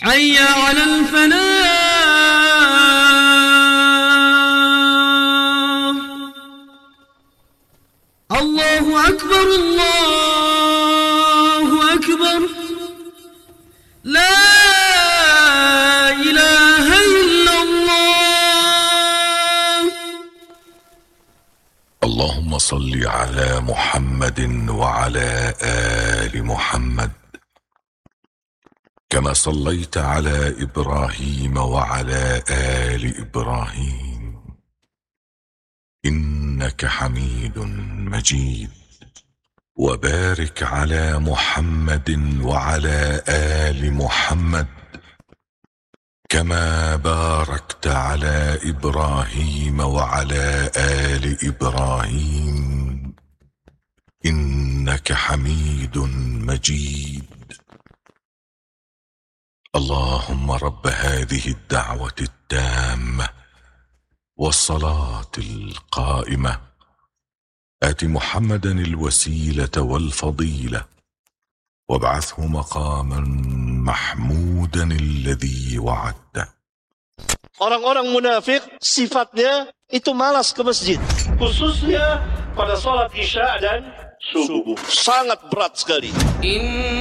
حي على الفلاح. الله أكبر الله أكبر، لا إله إلا الله. اللهم صل على محمد وعلى آل محمد كما صليت على إبراهيم وعلى آل إبراهيم إنك حميد مجيد. وبارك على محمد وعلى آل محمد كما باركت على إبراهيم وعلى آل إبراهيم إنك حميد مجيد. اللهم رب هذه الدعوة التامة والصلاة القائمة آت محمدا الوسيلة والفضيلة وابعثه مقاما محمودا الذي وعدته. Orang-orang munafik sifatnya itu malas ke masjid, khususnya pada salat isya dan subuh. Sangat berat sekali.